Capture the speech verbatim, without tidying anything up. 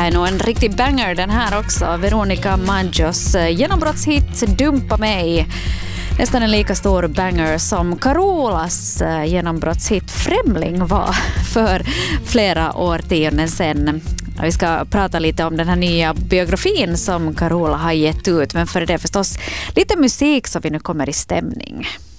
är nog en riktig banger den här också. Veronica Maggios genombrottshit Dumpa mig. Nästan en lika stor banger som Carolas genombrottshit Främling var för flera årtionden sedan. Vi ska prata lite om den här nya biografin som Carola har gett ut, men för det är förstås lite musik så vi nu kommer i stämning.